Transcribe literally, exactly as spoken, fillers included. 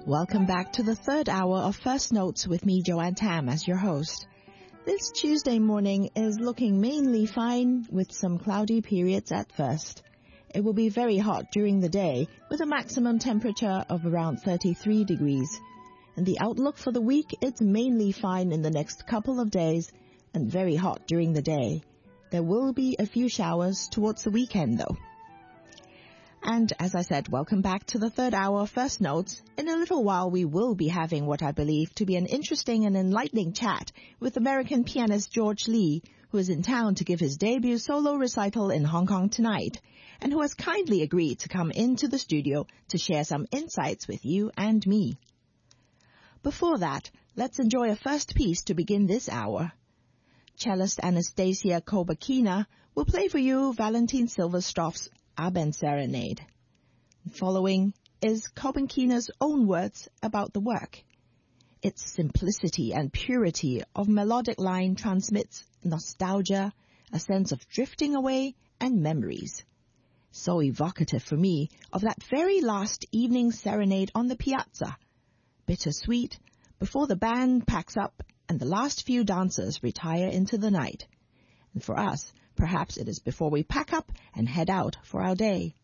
Welcome back to the third hour of First Notes with me, Joanne Tam, as your host. This Tuesday morning is looking mainly fine with some cloudy periods at first. It will be very hot during the day with a maximum temperature of around thirty-three degrees. And the outlook for the week is mainly fine in the next couple of days and very hot during the day. There will be a few showers towards the weekend though. And as I said, welcome back to the third hour of First Notes. In a little while, we will be having what I believe to be an interesting and enlightening chat with American pianist George Lee, who is in town to give his debut solo recital in Hong Kong tonight, and who has kindly agreed to come into the studio to share some insights with you and me. Before that, let's enjoy a first piece to begin this hour. Cellist Anastasia Kobakina will play for you Valentin Silverstoff's Abend Serenade. Following is Kobakina's own words about the work. Its simplicity and purity of melodic line transmits nostalgia, a sense of drifting away, and memories. So evocative for me of that very last evening serenade on the piazza. Bittersweet, before the band packs up and the last few dancers retire into the night. And for us, perhaps it is before we pack up and head out for our day.